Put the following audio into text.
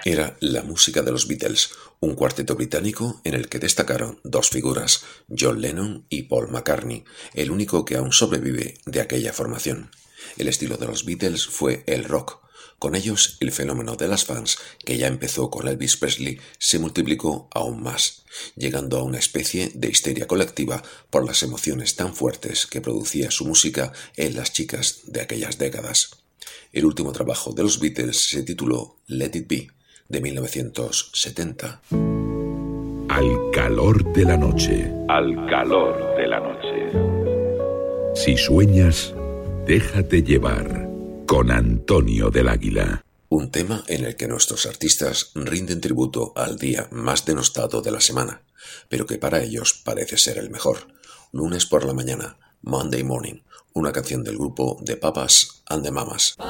Era la música de los Beatles, un cuarteto británico en el que destacaron dos figuras, John Lennon y Paul McCartney, el único que aún sobrevive de aquella formación. El estilo de los Beatles fue el rock. Con ellos, el fenómeno de las fans, que ya empezó con Elvis Presley, se multiplicó aún más, llegando a una especie de histeria colectiva por las emociones tan fuertes que producía su música en las chicas de aquellas décadas. El último trabajo de los Beatles se tituló Let It Be, de 1970. Al calor de la noche. Al calor de la noche. Si sueñas, déjate llevar con Antonio del Águila. Un tema en el que nuestros artistas rinden tributo al día más denostado de la semana, pero que para ellos parece ser el mejor. Lunes por la mañana, Monday Morning, una canción del grupo The Papas and the Mamas.